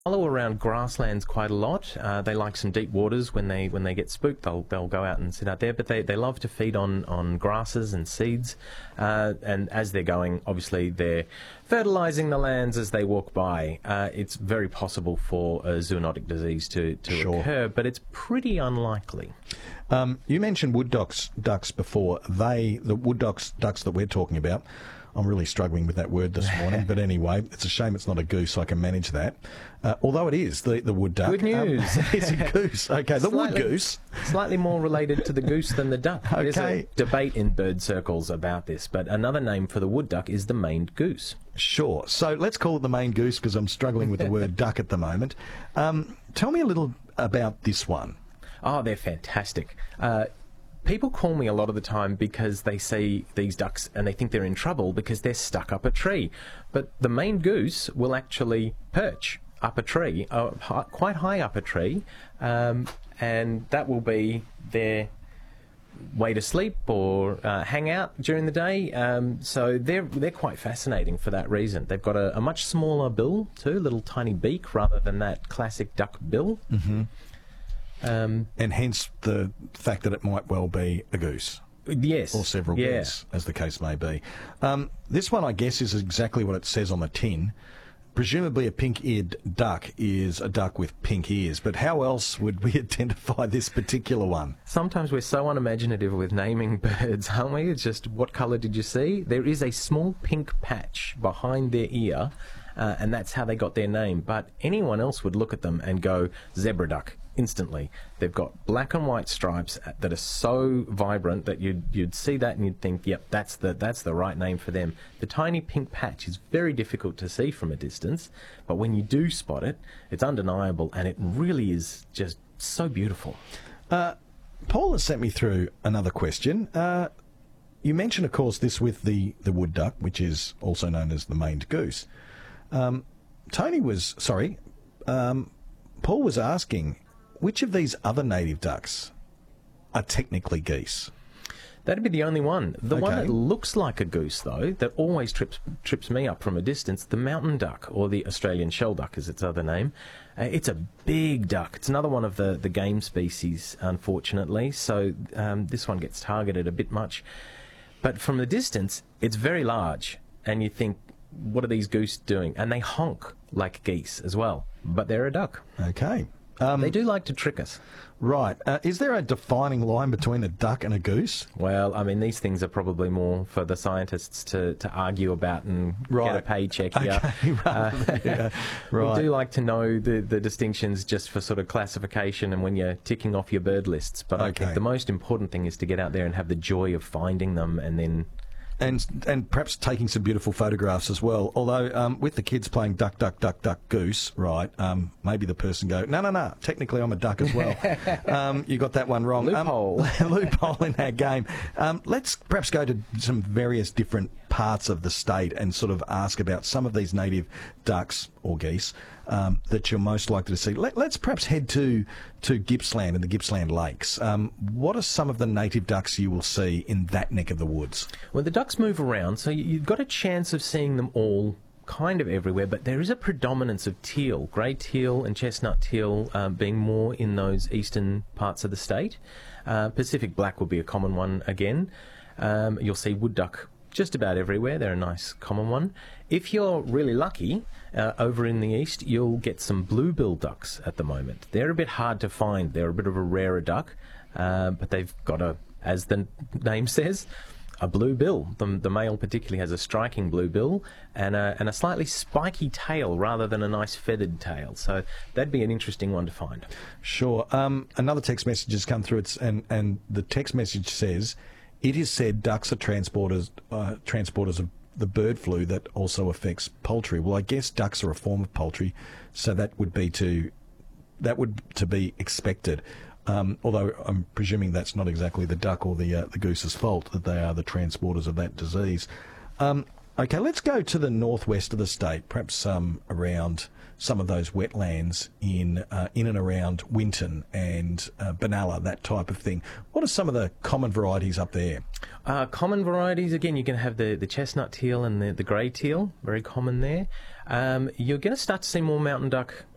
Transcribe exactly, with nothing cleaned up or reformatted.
Follow around grasslands quite a lot. Uh, they like some deep waters. When they when they get spooked, they'll they'll go out and sit out there. But they, they love to feed on, on grasses and seeds. Uh, and as they're going, obviously they're fertilising the lands as they walk by. Uh, it's very possible for a zoonotic disease to, to Sure. occur, but it's pretty unlikely. Um, you mentioned wood ducks, ducks before. They, the wood ducks, ducks that we're talking about, I'm really struggling with that word this morning, but anyway, it's a shame it's not a goose, so I can manage that. Uh, although it is, the, the wood duck. Good news. Um, it's a goose. Okay, the wood Slightly- goose. Slightly more related to the goose than the duck. There's a Okay. debate in bird circles about this, but another name for the wood duck is the maned goose. Sure. So let's call it the main goose because I'm struggling with the word duck at the moment. Um, tell me a little about this one. Oh, they're fantastic. Uh, people call me a lot of the time because they see these ducks and they think they're in trouble because they're stuck up a tree. But the maned goose will actually perch up a tree, uh, hi- quite high up a tree, um, and that will be their way to sleep or uh, hang out during the day. Um, so they're they're quite fascinating for that reason. They've got a, a much smaller bill too, little tiny beak rather than that classic duck bill. Mm-hmm. Um, And hence the fact that it might well be a goose. yes. Or several yeah. geese, as the case may be. Um, this one, I guess, is exactly what it says on the tin. Presumably a pink-eared duck is a duck with pink ears, but how else would we identify this particular one? Sometimes we're so unimaginative with naming birds, aren't we? It's just, what colour did you see? There is a small pink patch behind their ear, uh, and that's how they got their name. But anyone else would look at them and go, zebra duck, instantly. They've got black and white stripes that are so vibrant that you'd, you'd see that and you'd think, yep, that's the, that's the right name for them. The tiny pink patch is very difficult to see from a distance, but when you do spot it, it's undeniable, and it really is just so beautiful. Uh, Paul has sent me through another question. Uh, you mentioned, of course, this with the, the wood duck, which is also known as the maned goose. Um, Tony was, sorry, um, Paul was asking, which of these other native ducks are technically geese? That'd be the only one. The one Okay. that looks like a goose, though, that always trips trips me up from a distance, the mountain duck, or the Australian shell duck is its other name. Uh, it's a big duck. It's another one of the, the game species, unfortunately, so um, this one gets targeted a bit much. But from the distance, it's very large, and you think, what are these goose doing? And they honk like geese as well, but they're a duck. Okay. Um, They do like to trick us. Right. Uh, is there a defining line between a duck and a goose? Well, I mean, these things are probably more for the scientists to, to argue about and Right. get a paycheck here. Okay, Uh, yeah, right. We do like to know the, the distinctions just for sort of classification and when you're ticking off your bird lists. But I Okay. think the most important thing is to get out there and have the joy of finding them and then... And and perhaps taking some beautiful photographs as well. Although um, with the kids playing duck, duck, duck, duck, goose, right, um, maybe the person go, no, no, no, technically I'm a duck as well. um, you got that one wrong. Loophole. Um, loophole in our game. Um, let's perhaps go to some various different parts of the state and sort of ask about some of these native ducks or geese um, that you're most likely to see. Let, let's perhaps head to, to Gippsland and the Gippsland Lakes. Um, what are some of the native ducks you will see in that neck of the woods? Well, the ducks move around, so you- you've got a chance of seeing them all kind of everywhere, but there is a predominance of teal, grey teal and chestnut teal um, being more in those eastern parts of the state. Uh, Pacific black will be a common one again. Um, you'll see wood duck just about everywhere. They're a nice common one. If you're really lucky, uh, over in the east, you'll get some bluebill ducks at the moment. They're a bit hard to find. They're a bit of a rarer duck, uh, but they've got a, as the name says, a blue bill. The, the male particularly has a striking blue bill and a, and a slightly spiky tail rather than a nice feathered tail. So that'd be an interesting one to find. Sure. Um, another text message has come through, it's, and, and the text message says, it is said ducks are transporters, uh, transporters of the bird flu that also affects poultry. Well, I guess ducks are a form of poultry, so that would be to that would to be expected. Um, although I'm presuming that's not exactly the duck or the uh, the goose's fault that they are the transporters of that disease. Um, okay, let's go to the northwest of the state, perhaps um, around some of those wetlands in uh, in and around Winton and uh, Benalla, that type of thing. What are some of the common varieties up there? Uh, common varieties, again, you're going to have the, the chestnut teal and the, the grey teal, very common there. Um, you're going to start to see more mountain duck